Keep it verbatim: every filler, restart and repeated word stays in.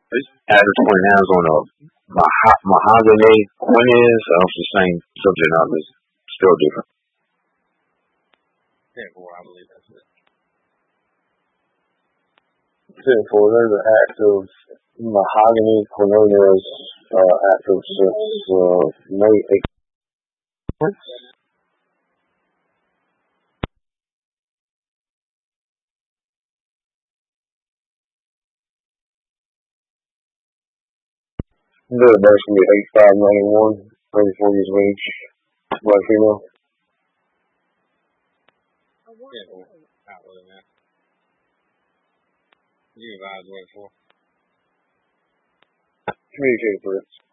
Average point hands on a maha- mahogany Quinnes. That's the same subject matter. It's still different. ten four, I believe that's it. ten four, there's an active mahogany Cornelius uh, active since uh, May eighth. They're basically eighty-five ninety-one, thirty-four years of age, black female. ten four, not really, man. You advise what for? Communicated threats.